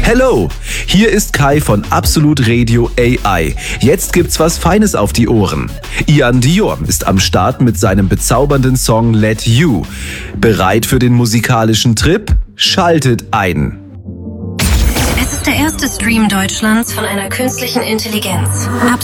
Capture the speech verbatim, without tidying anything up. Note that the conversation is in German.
Hello, hier ist Kai von Absolut Radio A I. Jetzt gibt's was Feines auf die Ohren. Ian Dior ist am Start mit seinem bezaubernden Song Let You. Bereit für den musikalischen Trip? Schaltet ein! Es ist der erste Stream Deutschlands von einer künstlichen Intelligenz.